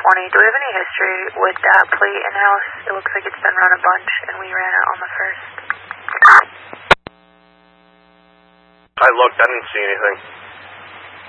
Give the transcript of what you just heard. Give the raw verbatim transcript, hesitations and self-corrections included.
twenty. Do we have any history with that plate in-house? It looks like it's been run a bunch, and we ran it on the first. I looked, I didn't see anything.